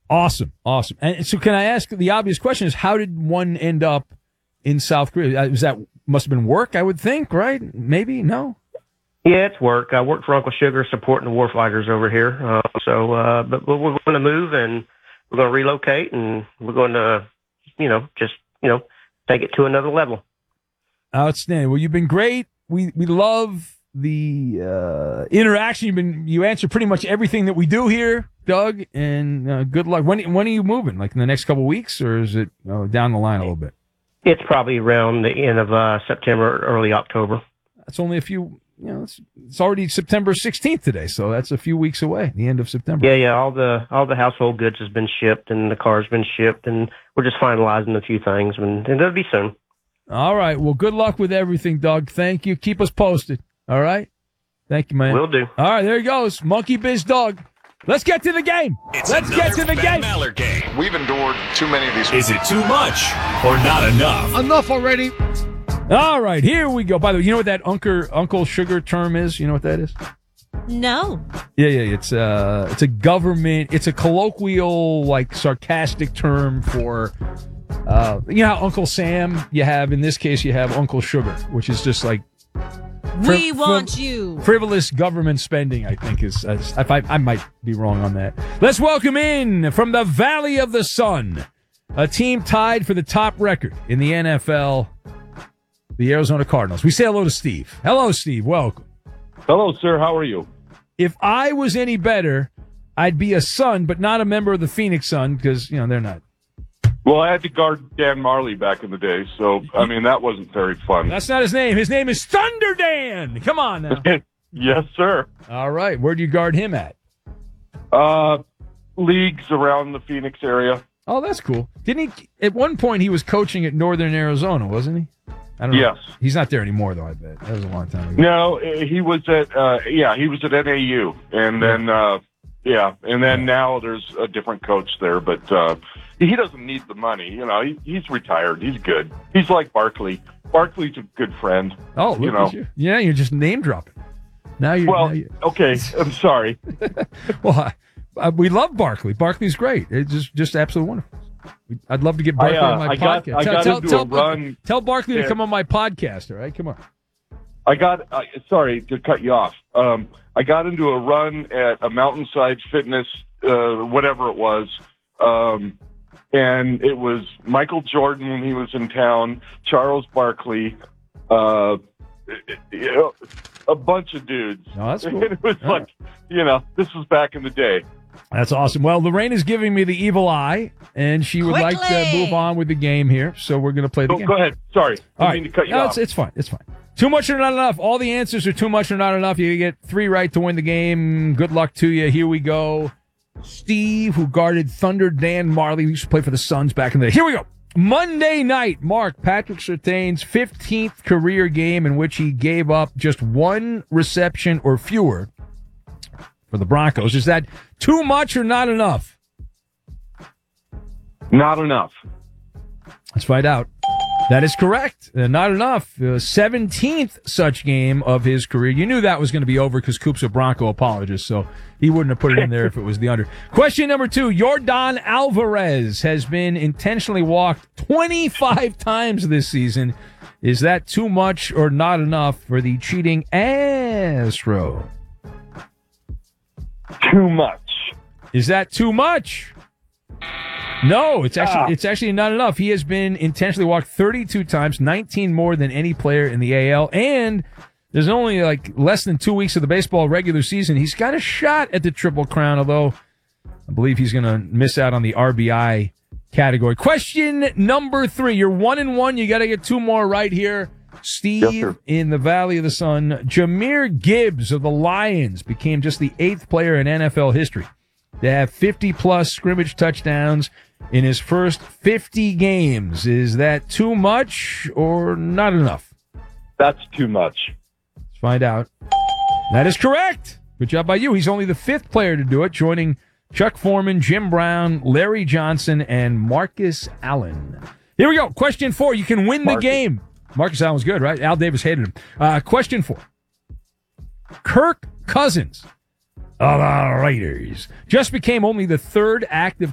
Awesome. And so can I ask, the obvious question is, how did one end up in South Korea? Must have been work, I would think, right? Maybe? No? Yeah, it's work. I work for Uncle Sugar supporting the warfighters over here. But we're going to move and we're going to relocate and we're going to, take it to another level. Outstanding. Well, you've been great. We love the interaction. You answer pretty much everything that we do here, Doug, and good luck. When are you moving? Like in the next couple of weeks, or is it down the line a little bit? It's probably around the end of September, early October. That's only a few. It's already September 16th today, so that's a few weeks away. The end of September. Yeah. All the household goods has been shipped, and the car's been shipped, and we're just finalizing a few things, and it'll be soon. All right. Well, good luck with everything, Doug. Thank you. Keep us posted. All right. Thank you, man. Will do. All right. There he goes. Monkey Biz Doug. Let's get to the game. Let's get to the game. Maller game. We've endured too many of these. Is it too much or not enough? Enough already. All right. Here we go. By the way, you know what that Uncle Sugar term is? You know what that is? No. Yeah. It's a government. It's a colloquial, like sarcastic term for. How Uncle Sam, in this case, you have Uncle Sugar, which is just like we want you. Frivolous government spending, I think, is. I might be wrong on that. Let's welcome in from the Valley of the Sun, a team tied for the top record in the NFL, the Arizona Cardinals. We say hello to Steve. Hello, Steve. Welcome. Hello, sir. How are you? If I was any better, I'd be a Sun, but not a member of the Phoenix Sun because, they're not. Well, I had to guard Dan Marley back in the day, so, that wasn't very fun. That's not his name. His name is Thunder Dan. Come on now. Yes, sir. All right. Where'd you guard him at? Leagues around the Phoenix area. Oh, that's cool. Didn't he? At one point, he was coaching at Northern Arizona, wasn't he? I don't know. Yes. He's not there anymore, though, I bet. That was a long time ago. No, he was at, he was at NAU, and then, and then now there's a different coach there, but, he doesn't need the money. He's retired. He's good. He's like Barkley. Barkley's a good friend. Oh, look at you. Yeah, you're just name dropping. Okay. I'm sorry. Well, we love Barkley. Barkley's great. It's just absolutely wonderful. I'd love to get Barkley on my podcast. Tell Barkley to come on my podcast, all right? Come on. Sorry to cut you off. I got into a run at a Mountainside Fitness, whatever it was, and it was Michael Jordan when he was in town, Charles Barkley, a bunch of dudes. Oh, that's cool. And it was this was back in the day. That's awesome. Well, Lorraine is giving me the evil eye, and she would like to move on with the game here, so we're going to play the game. Go ahead. Sorry. All I didn't mean to cut you off. It's fine. It's fine. Too much or not enough. All the answers are too much or not enough. You get 3 right to win the game. Good luck to you. Here we go. Steve, who guarded Thunder Dan Marley, who used to play for the Suns back in the day. Here we go. Monday night marked Patrick Surtain's 15th career game in which he gave up just 1 reception or fewer for the Broncos. Is that too much or not enough? Not enough. Let's find out. That is correct. Not enough. 17th such game of his career. You knew that was going to be over because Coop's a Bronco apologist, so he wouldn't have put it in there if it was the under. Question number 2. Yordan Alvarez has been intentionally walked 25 times this season. Is that too much or not enough for the cheating Astro? Too much. Is that too much? No, it's actually not enough. He has been intentionally walked 32 times, 19 more than any player in the AL, and there's only less than 2 weeks of the baseball regular season. He's got a shot at the Triple Crown, although I believe he's going to miss out on the RBI category. Question number 3. You're 1-1. You got to get 2 more right here. Steve, in the Valley of the Sun, Jahmyr Gibbs of the Lions became just the 8th player in NFL history to have 50-plus scrimmage touchdowns in his first 50 games. Is that too much or not enough? That's too much. Let's find out. That is correct. Good job by you. He's only the 5th player to do it, joining Chuck Foreman, Jim Brown, Larry Johnson, and Marcus Allen. Here we go. Question 4. You can win the game. Marcus Allen was good, right? Al Davis hated him. Question 4. Kirk Cousins of the Raiders just became only the 3rd active